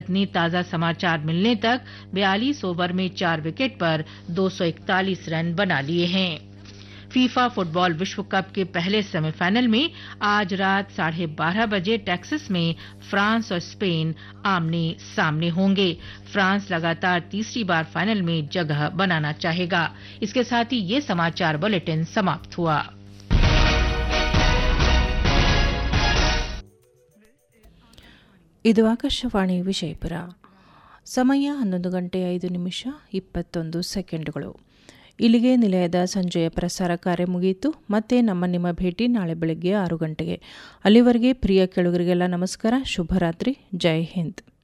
ने ताजा समाचार मिलने तक 42 ओवर में 4 विकेट पर 241 रन बना लिए हैं। फीफा फुटबॉल विश्व कप के पहले सेमीफाइनल में आज रात 12:30 बजे टेक्सास में फ्रांस और स्पेन आमने सामने होंगे। फ्रांस लगातार तीसरी बार फाइनल में जगह बनाना चाहेगा। इसके साथ ही ये समाचार बुलेटिन समाप्त हुआ। ಇದು ಆಕಾಶವಾಣಿ ವಿಜಯಪುರ. ಸಮಯ 11:05:21. ಇಲ್ಲಿಗೆ ನಿಲಯದ ಸಂಜೆಯ ಪ್ರಸಾರ ಕಾರ್ಯ ಮುಗಿಯಿತು. ಮತ್ತೆ ನಿಮ್ಮ ಭೇಟಿ ನಾಳೆ ಬೆಳಗ್ಗೆ 6 ಗಂಟೆಗೆ. ಅಲ್ಲಿವರೆಗೆ ಪ್ರಿಯ ಕೇಳುಗರಿಗೆಲ್ಲ ನಮಸ್ಕಾರ, ಶುಭರಾತ್ರಿ, ಜೈ ಹಿಂದ್.